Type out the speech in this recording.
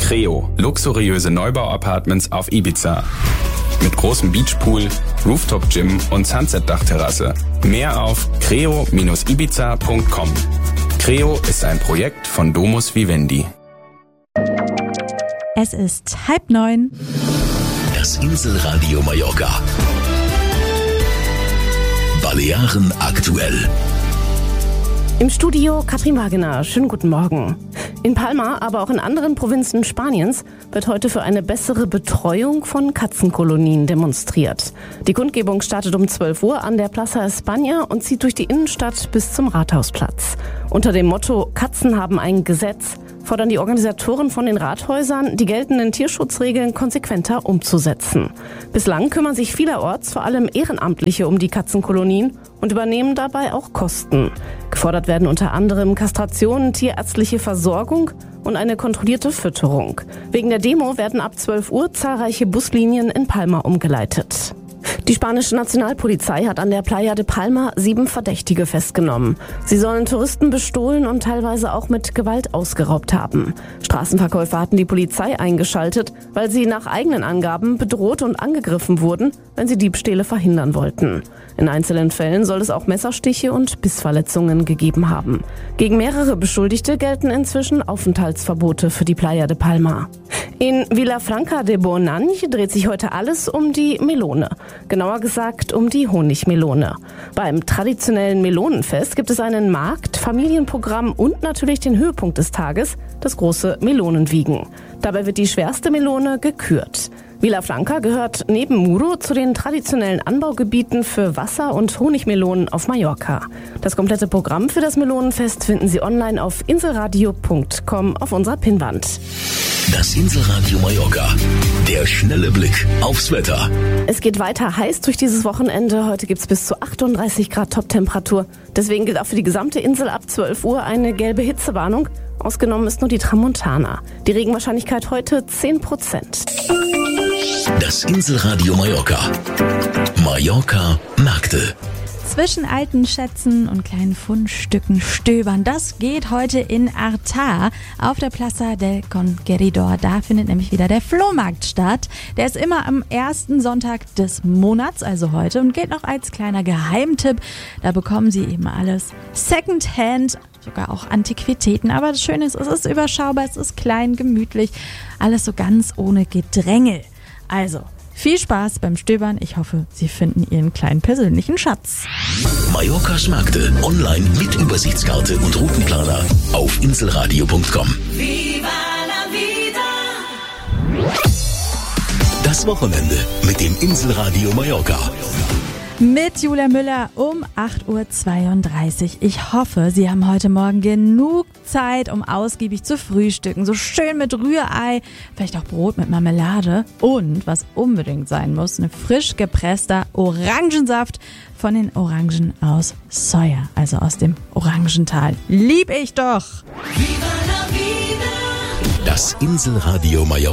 Creo, luxuriöse Neubau-Apartments auf Ibiza. Mit großem Beachpool, Rooftop-Gym und Sunset-Dachterrasse. Mehr auf creo-ibiza.com. Creo ist ein Projekt von Domus Vivendi. Es ist 8:30. Das Inselradio Mallorca. Balearen aktuell. Im Studio Katrin Wagener. Schönen guten Morgen. In Palma, aber auch in anderen Provinzen Spaniens wird heute für eine bessere Betreuung von Katzenkolonien demonstriert. Die Kundgebung startet um 12 Uhr an der Plaza España und zieht durch die Innenstadt bis zum Rathausplatz. Unter dem Motto Katzen haben ein Gesetz fordern die Organisatoren von den Rathäusern, die geltenden Tierschutzregeln konsequenter umzusetzen. Bislang kümmern sich vielerorts vor allem Ehrenamtliche um die Katzenkolonien und übernehmen dabei auch Kosten. Gefordert werden unter anderem Kastration, tierärztliche Versorgung und eine kontrollierte Fütterung. Wegen der Demo werden ab 12 Uhr zahlreiche Buslinien in Palma umgeleitet. Die spanische Nationalpolizei hat an der Playa de Palma 7 Verdächtige festgenommen. Sie sollen Touristen bestohlen und teilweise auch mit Gewalt ausgeraubt haben. Straßenverkäufer hatten die Polizei eingeschaltet, weil sie nach eigenen Angaben bedroht und angegriffen wurden, wenn sie Diebstähle verhindern wollten. In einzelnen Fällen soll es auch Messerstiche und Bissverletzungen gegeben haben. Gegen mehrere Beschuldigte gelten inzwischen Aufenthaltsverbote für die Playa de Palma. In Vilafranca de Bonany dreht sich heute alles um die Melone. Genauer gesagt um die Honigmelone. Beim traditionellen Melonenfest gibt es einen Markt, Familienprogramm und natürlich den Höhepunkt des Tages, das große Melonenwiegen. Dabei wird die schwerste Melone gekürt. Vilafranca gehört neben Muro zu den traditionellen Anbaugebieten für Wasser- und Honigmelonen auf Mallorca. Das komplette Programm für das Melonenfest finden Sie online auf inselradio.com auf unserer Pinnwand. Das Inselradio Mallorca. Der schnelle Blick aufs Wetter. Es geht weiter heiß durch dieses Wochenende. Heute gibt es bis zu 38 Grad Toptemperatur. Deswegen gilt auch für die gesamte Insel ab 12 Uhr eine gelbe Hitzewarnung. Ausgenommen ist nur die Tramontana. Die Regenwahrscheinlichkeit heute 10%. Das Inselradio Mallorca. Mallorca Märkte. Zwischen alten Schätzen und kleinen Fundstücken stöbern. Das geht heute in Artà auf der Plaza del Conqueridor. Da findet nämlich wieder der Flohmarkt statt. Der ist immer am ersten Sonntag des Monats, also heute, und gilt noch als kleiner Geheimtipp. Da bekommen Sie eben alles Secondhand, sogar auch Antiquitäten. Aber das Schöne ist, es ist überschaubar, es ist klein, gemütlich, alles so ganz ohne Gedrängel. Also, viel Spaß beim Stöbern. Ich hoffe, Sie finden Ihren kleinen persönlichen Schatz. Mallorcas Märkte online mit Übersichtskarte und Routenplaner auf inselradio.com. Viva la vida. Das Wochenende mit dem Inselradio Mallorca. Mit Julia Müller um 8:32 Uhr. Ich hoffe, Sie haben heute Morgen genug Zeit, um ausgiebig zu frühstücken. So schön mit Rührei, vielleicht auch Brot mit Marmelade. Und, was unbedingt sein muss, ein frisch gepresster Orangensaft von den Orangen aus Soja, also aus dem Orangental. Lieb ich doch! Viva la vida. Das Inselradio Mallorca.